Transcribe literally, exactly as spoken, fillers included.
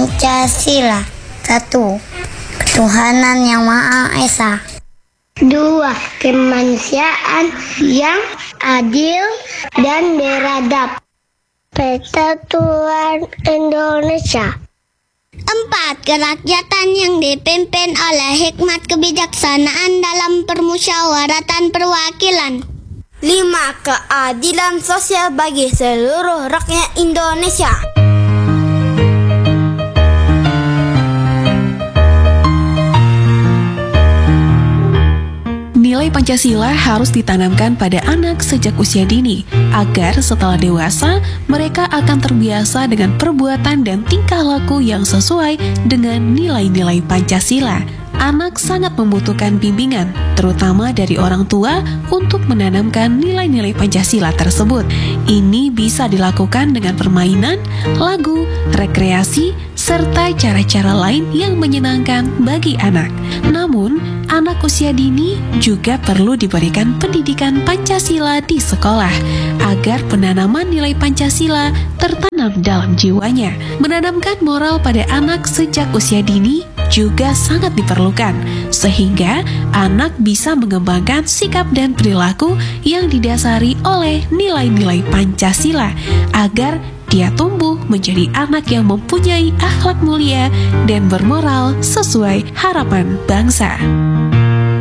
Pancasila. Satu, ketuhanan yang Maha Esa. Dua, kemanusiaan yang adil dan beradab. Persatuan Indonesia. Empat, kerakyatan yang dipimpin oleh hikmat kebijaksanaan dalam permusyawaratan perwakilan. Lima, keadilan sosial bagi seluruh rakyat Indonesia. Nilai Pancasila harus ditanamkan pada anak sejak usia dini, agar setelah dewasa, mereka akan terbiasa dengan perbuatan dan tingkah laku yang sesuai dengan nilai-nilai Pancasila. Anak sangat membutuhkan bimbingan, terutama dari orang tua, untuk menanamkan nilai-nilai Pancasila tersebut. Ini bisa dilakukan dengan permainan, lagu, rekreasi, serta cara-cara lain yang menyenangkan bagi anak. Namun, anak usia dini juga perlu diberikan pendidikan Pancasila di sekolah, agar penanaman nilai Pancasila tertanam dalam jiwanya. Menanamkan moral pada anak sejak usia dini juga sangat diperlukan, sehingga anak bisa mengembangkan sikap dan perilaku yang didasari oleh nilai-nilai Pancasila, agar dia tumbuh menjadi anak yang mempunyai akhlak mulia dan bermoral sesuai harapan bangsa.